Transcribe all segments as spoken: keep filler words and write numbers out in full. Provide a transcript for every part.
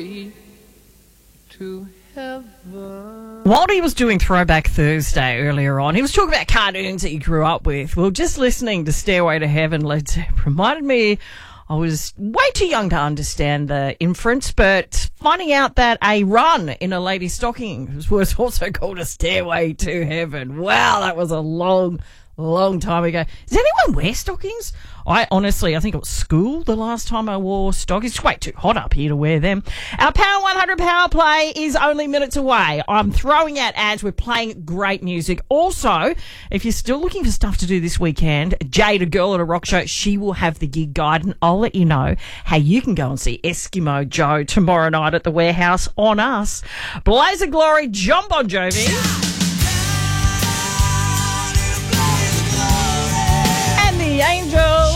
stairway to heaven. While he was doing Throwback Thursday earlier on, he was talking about cartoons that he grew up with. Well, just listening to Stairway to Heaven Led Zeppelin reminded me I was way too young to understand the inference, but finding out that a run in a lady's stocking was also called a stairway to heaven. Wow, that was a long, long time ago. Does anyone wear stockings? I honestly, I think it was school the last time I wore stockings. It's way too hot up here to wear them. Our Power one hundred Power Play is only minutes away. I'm throwing out ads. We're playing great music. Also, if you're still looking for stuff to do this weekend, Jade, a girl at a rock show, she will have the gig guide, and I'll let you know how you can go and see Eskimo Joe tomorrow night at the Warehouse on us. Blaze of Glory, John Bon Jovi. The Angels.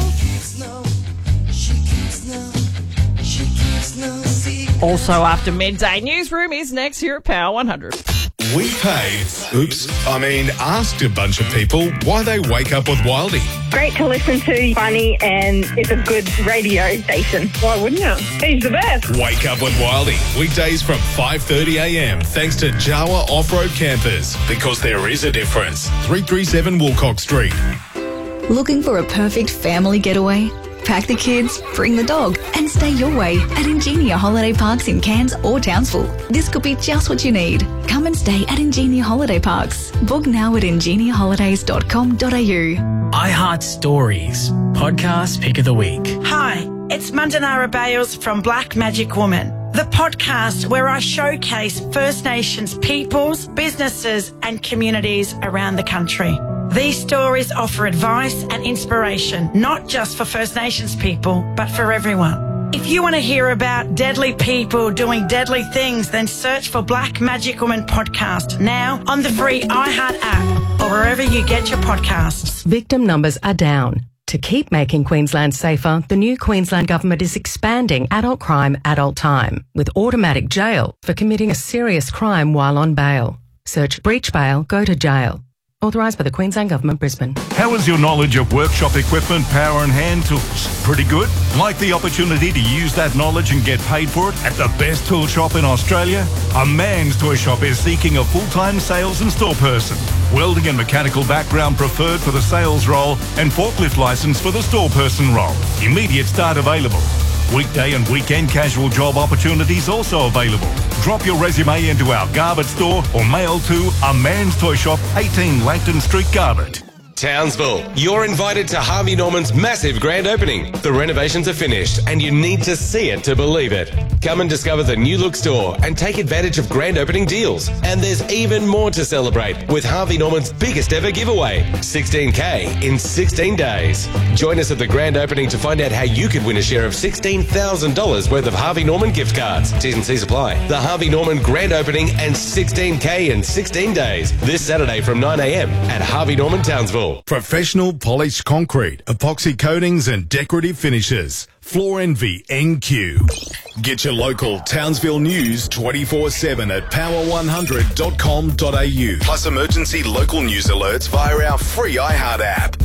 Also, after midday, Newsroom is next here at Power one hundred. We paid, oops, I mean asked a bunch of people why they wake up with Wildy. Great to listen to, funny, and it's a good radio station. Why wouldn't you? He's the best. Wake up with Wildy, weekdays from five thirty a m thanks to Jawa Off-Road Campers, because there is a difference. three thirty-seven Woolcock Street. Looking for a perfect family getaway? Pack the kids, bring the dog, and stay your way at Ingenia Holiday Parks in Cairns or Townsville. This could be just what you need. Come and stay at Ingenia Holiday Parks. Book now at ingenia holidays dot com dot a u. iHeart Stories, podcast pick of the week. Hi, it's Mandanara Bales from Black Magic Woman, the podcast where I showcase First Nations peoples, businesses and communities around the country. These stories offer advice and inspiration, not just for First Nations people, but for everyone. If you want to hear about deadly people doing deadly things, then search for Black Magic Woman Podcast now on the free iHeart app or wherever you get your podcasts. Victim numbers are down. To keep making Queensland safer, the new Queensland Government is expanding adult crime, adult time, with automatic jail for committing a serious crime while on bail. Search breach bail, go to jail. Authorised by the Queensland Government, Brisbane. How is your knowledge of workshop equipment, power and hand tools? Pretty good? Like the opportunity to use that knowledge and get paid for it at the best tool shop in Australia? A Man's Toy Shop is seeking a full-time sales and store person. Welding and mechanical background preferred for the sales role and forklift licence for the store person role. Immediate start available. Weekday and weekend casual job opportunities also available. Drop your resume into our Garbutt store or mail to A Man's Toy Shop, eighteen Langton Street, Garbutt. Townsville, you're invited to Harvey Norman's massive grand opening. The renovations are finished and you need to see it to believe it. Come and discover the new look store and take advantage of grand opening deals. And there's even more to celebrate with Harvey Norman's biggest ever giveaway, sixteen K in sixteen days. Join us at the grand opening to find out how you could win a share of sixteen thousand dollars worth of Harvey Norman gift cards. T's and C's apply. The Harvey Norman grand opening and sixteen K in sixteen days. This Saturday from nine a m at Harvey Norman, Townsville. Professional polished concrete, epoxy coatings and decorative finishes. Floor Envy N Q. Get your local Townsville news twenty-four seven at power one hundred dot com dot a u. Plus emergency local news alerts via our free iHeart app.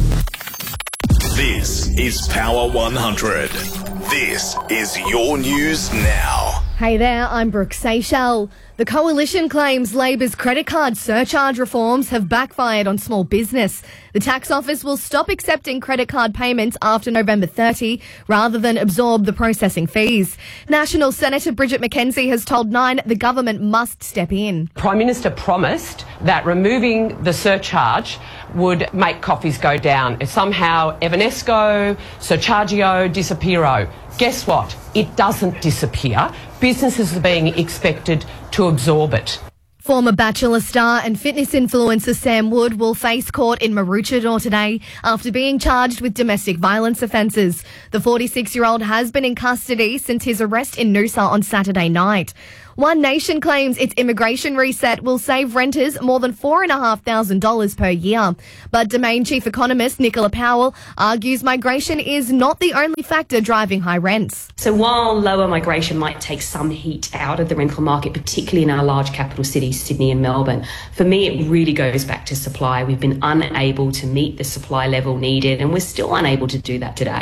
This is Power one hundred. This is your news now. Hey there, I'm Brooke Seychelles. The Coalition claims Labor's credit card surcharge reforms have backfired on small business. The tax office will stop accepting credit card payments after November thirtieth rather than absorb the processing fees. National Senator Bridget McKenzie has told Nine the government must step in. Prime Minister promised that removing the surcharge would make coffees go down. Somehow Evanesco, Surchargio, disappearo. Guess what? It doesn't disappear. Businesses are being expected to absorb it. Former Bachelor star and fitness influencer Sam Wood will face court in Maroochydore today after being charged with domestic violence offences. The forty-six-year-old has been in custody since his arrest in Noosa on Saturday night. One Nation claims its immigration reset will save renters more than four thousand five hundred dollars per year. But Domain Chief Economist Nicola Powell argues migration is not the only factor driving high rents. So while lower migration might take some heat out of the rental market, particularly in our large capital cities, Sydney and Melbourne, for me it really goes back to supply. We've been unable to meet the supply level needed and we're still unable to do that today.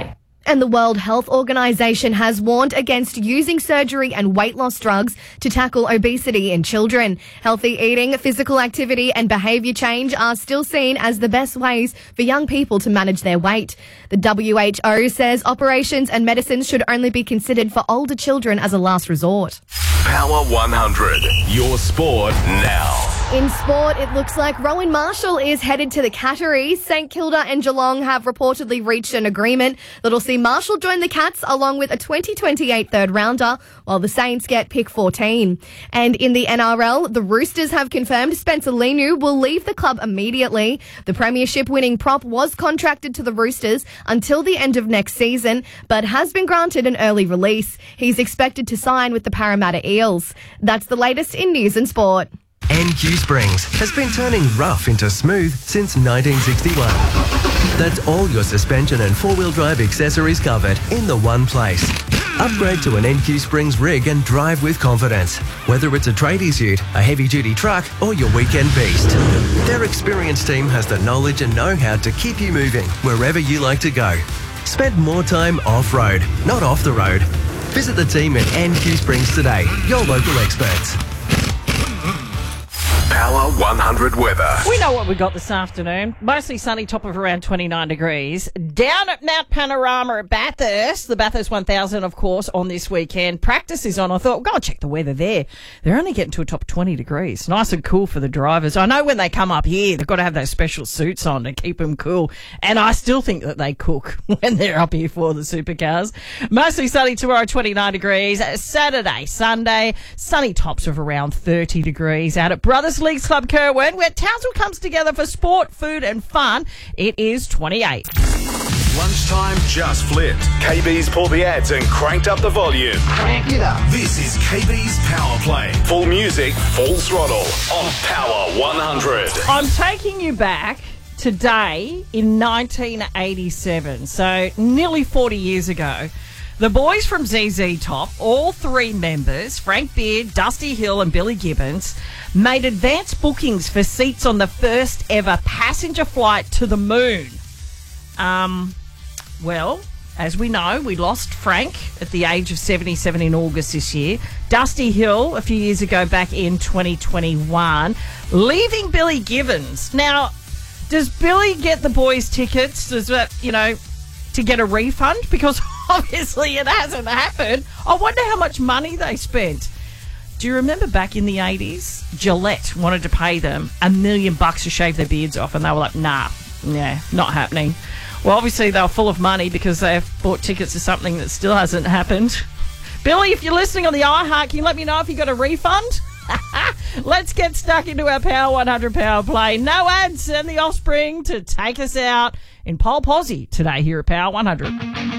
And the World Health Organization has warned against using surgery and weight loss drugs to tackle obesity in children. Healthy eating, physical activity and behaviour change are still seen as the best ways for young people to manage their weight. The W H O says operations and medicines should only be considered for older children as a last resort. Power one hundred, your sport now. In sport, it looks like Rowan Marshall is headed to the Cattery. St Kilda and Geelong have reportedly reached an agreement that'll see Marshall join the Cats along with a twenty twenty-eight third rounder, while the Saints get pick fourteen. And in the N R L, the Roosters have confirmed Spencer Leniu will leave the club immediately. The premiership winning prop was contracted to the Roosters until the end of next season, but has been granted an early release. He's expected to sign with the Parramatta Eels. That's the latest in news and sport. N Q Springs has been turning rough into smooth since nineteen sixty-one. That's all your suspension and four-wheel drive accessories covered in the one place. Upgrade to an N Q Springs rig and drive with confidence. Whether it's a tradies ute, a heavy-duty truck or your weekend beast. Their experienced team has the knowledge and know-how to keep you moving wherever you like to go. Spend more time off-road, not off the road. Visit the team at N Q Springs today, your local experts. Power one hundred weather. We know what we got this afternoon. Mostly sunny, top of around twenty-nine degrees. Down at Mount Panorama at Bathurst, the Bathurst one thousand, of course, on this weekend. Practice is on. I thought, well, go and check the weather there. They're only getting to a top twenty degrees. Nice and cool for the drivers. I know when they come up here, they've got to have those special suits on to keep them cool. And I still think that they cook when they're up here for the supercars. Mostly sunny tomorrow, twenty-nine degrees. Saturday, Sunday, sunny tops of around thirty degrees. Out at Brothers Leagues Club Kerwin, where Townsville comes together for sport, food and fun, it is twenty-eight. Lunchtime just flipped. K B's pulled the ads and cranked up the volume. Crank it up. This is K B's Power Play. Full music, full throttle on Power one hundred. I'm taking you back today in nineteen eighty-seven, so nearly forty years ago. The boys from Z Z Top, all three members, Frank Beard, Dusty Hill and Billy Gibbons, made advance bookings for seats on the first ever passenger flight to the moon. Um, well, as we know, we lost Frank at the age of seventy-seven in August this year. Dusty Hill a few years ago back in twenty twenty-one, leaving Billy Gibbons. Now, does Billy get the boys' tickets? Does that, you know, to get a refund? Because obviously it hasn't happened. I wonder how much money they spent. Do you remember back in the eighties, Gillette wanted to pay them a million bucks to shave their beards off, and they were like, nah, yeah, not happening. Well, obviously they were full of money because they've bought tickets to something that still hasn't happened. Billy, if you're listening on the iHeart, can you let me know if you got a refund? Let's get stuck into our Power one hundred Power Play. No ads and the Offspring to take us out in Pole Posse today here at Power one hundred.